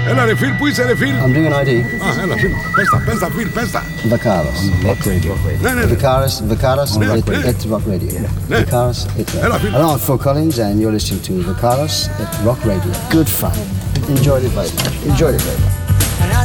Έλα ρε Φιλ, πού είσαι ρε Φιλ? I'm doing an ID. Έλα Φιλ, πες τα Φιλ, πες τα. Vakaras. Rock Radio. Ναι, ναι, Vakaras, at Rock Radio. Vakaras, at Rock Radio. Hello, I'm Phil Collins and you're listening to Vakaras at Rock Radio. Good fun. Enjoyed it very much. Enjoyed it very much.